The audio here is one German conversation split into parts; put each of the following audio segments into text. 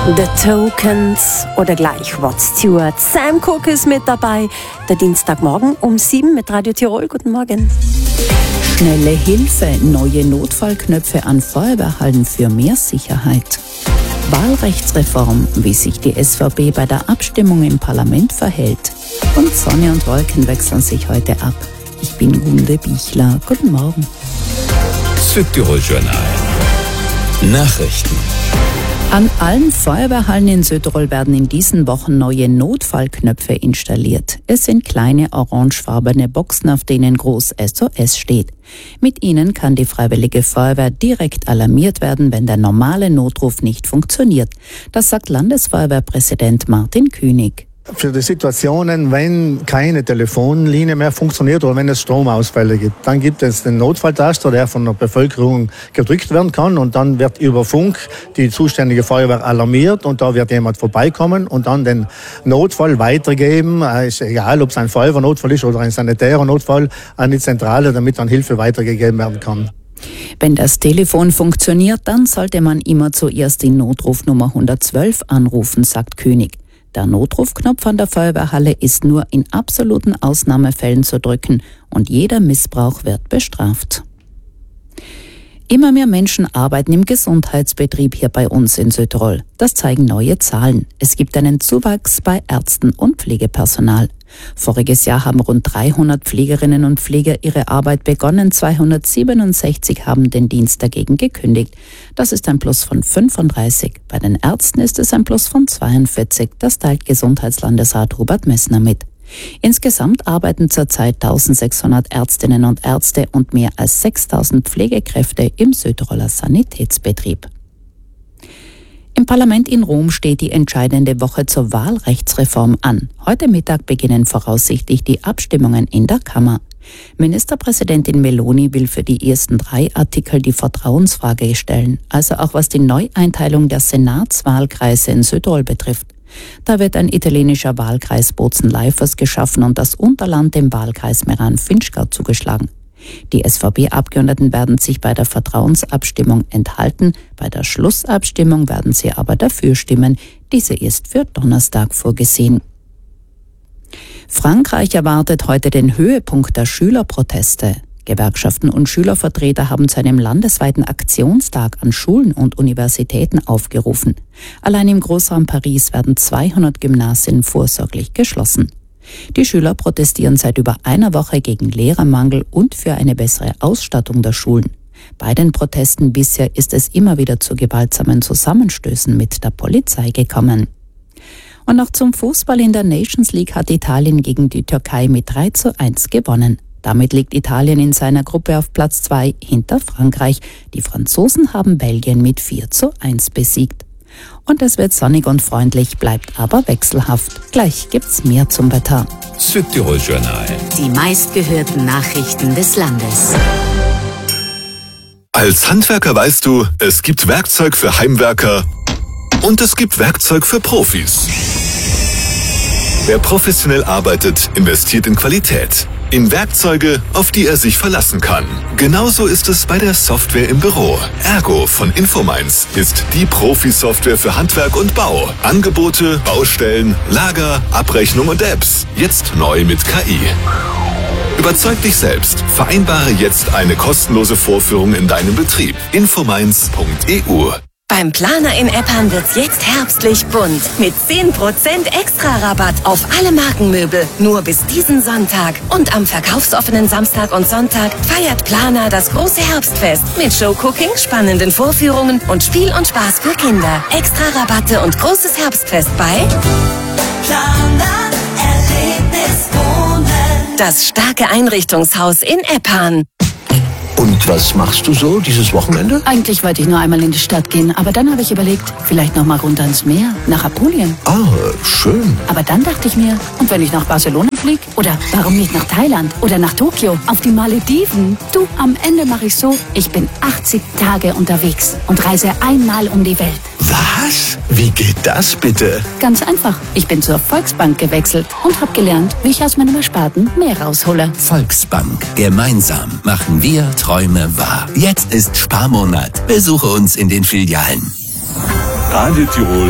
The Tokens oder gleich Rod Stewart. Sam Cooke ist mit dabei. Der Dienstagmorgen um 7 mit Radio Tirol. Guten Morgen. Schnelle Hilfe, neue Notfallknöpfe an Feuerwehrhallen für mehr Sicherheit. Wahlrechtsreform, wie sich die SVP bei der Abstimmung im Parlament verhält. Und Sonne und Wolken wechseln sich heute ab. Ich bin Gunde Bichler. Guten Morgen. Südtirol Journal. Nachrichten. An allen Feuerwehrhallen in Südtirol werden in diesen Wochen neue Notfallknöpfe installiert. Es sind kleine orangefarbene Boxen, auf denen groß SOS steht. Mit ihnen kann die Freiwillige Feuerwehr direkt alarmiert werden, wenn der normale Notruf nicht funktioniert. Das sagt Landesfeuerwehrpräsident Martin Künig. Für die Situationen, wenn keine Telefonlinie mehr funktioniert oder es Stromausfälle gibt, dann gibt es den Notfalltaster, der von der Bevölkerung gedrückt werden kann, und dann wird über Funk die zuständige Feuerwehr alarmiert und da wird jemand vorbeikommen und dann den Notfall weitergeben. Ist egal, ob es ein Feuerwehrnotfall ist oder ein sanitärer Notfall, an die Zentrale, damit dann Hilfe weitergegeben werden kann. Wenn das Telefon funktioniert, dann sollte man immer zuerst die Notrufnummer 112 anrufen, sagt Künig. Der Notrufknopf an der Feuerwehrhalle ist nur in absoluten Ausnahmefällen zu drücken und jeder Missbrauch wird bestraft. Immer mehr Menschen arbeiten im Gesundheitsbetrieb hier bei uns in Südtirol. Das zeigen neue Zahlen. Es gibt einen Zuwachs bei Ärzten und Pflegepersonal. Voriges Jahr haben rund 300 Pflegerinnen und Pfleger ihre Arbeit begonnen. 267 haben den Dienst dagegen gekündigt. Das ist ein Plus von 35. Bei den Ärzten ist es ein Plus von 42. Das teilt Gesundheitslandesrat Hubert Messner mit. Insgesamt arbeiten zurzeit 1600 Ärztinnen und Ärzte und mehr als 6000 Pflegekräfte im Südtiroler Sanitätsbetrieb. Im Parlament in Rom steht die entscheidende Woche zur Wahlrechtsreform an. Heute Mittag beginnen voraussichtlich die Abstimmungen in der Kammer. Ministerpräsidentin Meloni will für die ersten 3 Artikel die Vertrauensfrage stellen, also auch was die Neueinteilung der Senatswahlkreise in Südtirol betrifft. Da wird ein italienischer Wahlkreis Bozen-Leifers geschaffen und das Unterland dem Wahlkreis Meran-Finchgau zugeschlagen. Die SVP-Abgeordneten werden sich bei der Vertrauensabstimmung enthalten, bei der Schlussabstimmung werden sie aber dafür stimmen. Diese ist für Donnerstag vorgesehen. Frankreich erwartet heute den Höhepunkt der Schülerproteste. Gewerkschaften und Schülervertreter haben zu einem landesweiten Aktionstag an Schulen und Universitäten aufgerufen. Allein im Großraum Paris werden 200 Gymnasien vorsorglich geschlossen. Die Schüler protestieren seit über einer Woche gegen Lehrermangel und für eine bessere Ausstattung der Schulen. Bei den Protesten bisher ist es immer wieder zu gewaltsamen Zusammenstößen mit der Polizei gekommen. Und noch zum Fußball: in der Nations League hat Italien gegen die Türkei mit 3:1 gewonnen. Damit liegt Italien in seiner Gruppe auf Platz 2 hinter Frankreich. Die Franzosen haben Belgien mit 4:1 besiegt. Und es wird sonnig und freundlich, bleibt aber wechselhaft. Gleich gibt's mehr zum Wetter. Südtirol Journal. Die meistgehörten Nachrichten des Landes. Als Handwerker weißt du, es gibt Werkzeug für Heimwerker und es gibt Werkzeug für Profis. Wer professionell arbeitet, investiert in Qualität. In Werkzeuge, auf die er sich verlassen kann. Genauso ist es bei der Software im Büro. Ergo von Infominds ist die Profi-Software für Handwerk und Bau. Angebote, Baustellen, Lager, Abrechnung und Apps. Jetzt neu mit KI. Überzeug dich selbst. Vereinbare jetzt eine kostenlose Vorführung in deinem Betrieb. Infominds.eu. Beim Planer in Eppan wird's jetzt herbstlich bunt. Mit 10% extra Rabatt auf alle Markenmöbel. Nur bis diesen Sonntag. Und am verkaufsoffenen Samstag und Sonntag feiert Planer das große Herbstfest. Mit Showcooking, spannenden Vorführungen und Spiel und Spaß für Kinder. Extra Rabatte und großes Herbstfest bei Planer Erlebnis Wohnen. Das starke Einrichtungshaus in Eppan. Und was machst du so dieses Wochenende? Eigentlich wollte ich nur einmal in die Stadt gehen, aber dann habe ich überlegt, vielleicht noch mal runter ins Meer, nach Apulien. Ah, schön. Aber dann dachte ich mir, und wenn ich nach Barcelona fliege? Oder warum nicht nach Thailand? Oder nach Tokio? Auf die Malediven? Du, am Ende mache ich so, ich bin 80 Tage unterwegs und reise einmal um die Welt. Was? Wie geht das bitte? Ganz einfach. Ich bin zur Volksbank gewechselt und habe gelernt, wie ich aus meinem Ersparten mehr raushole. Volksbank. Gemeinsam machen wir Träume wahr. Jetzt ist Sparmonat. Besuche uns in den Filialen. Radio Tirol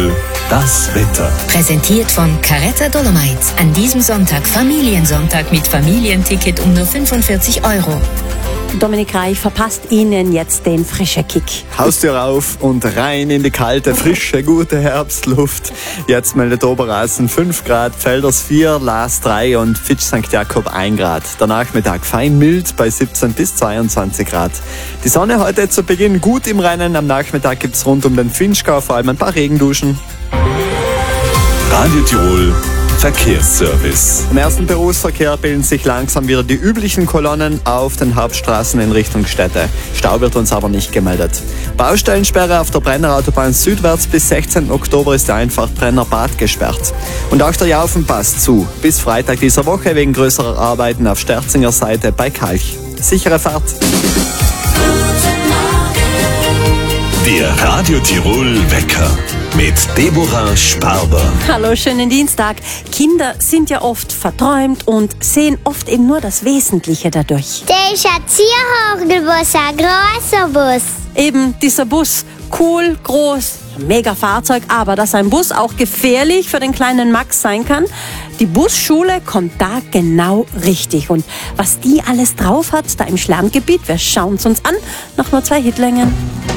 das Wetter. Präsentiert von Caretta Dolomite. An diesem Sonntag Familiensonntag mit Familienticket um nur 45 €. Dominik Reich verpasst Ihnen jetzt den frischen Kick. Haustür auf und rein in die kalte, frische, gute Herbstluft. Jetzt meldet Oberrasen 5 Grad, Pfälders 4, Laas 3 und Fitsch St. Jakob 1 Grad. Der Nachmittag fein mild bei 17 bis 22 Grad. Die Sonne heute zu Beginn gut im Rennen. Am Nachmittag gibt's rund um den Finchgau vor allem ein paar Regenduschen. Radio Tirol Verkehrsservice. Im ersten Berufsverkehr bilden sich langsam wieder die üblichen Kolonnen auf den Hauptstraßen in Richtung Städte. Stau wird uns aber nicht gemeldet. Baustellensperre auf der Brennerautobahn südwärts bis 16. Oktober ist der Einfahrt Brenner-Bad gesperrt. Und auch der Jaufenpass zu. Bis Freitag dieser Woche wegen größerer Arbeiten auf Sterzinger Seite bei Kalch. Sichere Fahrt. Der Radio Tirol Wecker mit Deborah Sparber. Hallo, schönen Dienstag. Kinder sind ja oft verträumt und sehen oft eben nur das Wesentliche dadurch. Der ist ein Zierhogelbus, ein großer Bus. Eben dieser Bus, cool, groß, mega Fahrzeug, aber dass ein Bus auch gefährlich für den kleinen Max sein kann, die Busschule kommt da genau richtig. Und was die alles drauf hat, da im Schlerngebiet, wir schauen es uns an, nach nur 2 Hitlängen.